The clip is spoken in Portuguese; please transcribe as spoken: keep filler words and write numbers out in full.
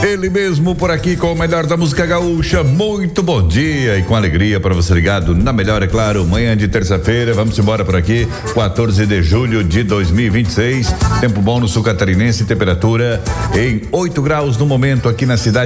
Ele mesmo por aqui com o melhor da música gaúcha. Muito bom dia e com alegria para você ligado na melhor, é claro, manhã de terça-feira. Vamos embora por aqui, quatorze de julho de dois mil e vinte e seis. Tempo bom no sul catarinense, temperatura em oito graus no momento aqui na cidade